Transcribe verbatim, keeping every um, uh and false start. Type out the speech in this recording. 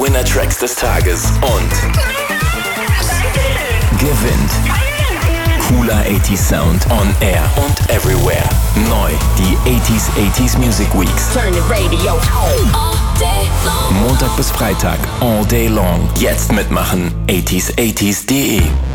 Winner-Tracks des Tages und gewinnt cooler achtziger Sound on Air und Everywhere. Neu, die achtziger achtziger Music Weeks. Turn the radio all day long. Montag bis Freitag, all day long. Jetzt mitmachen, achtziger achtziger punkt de.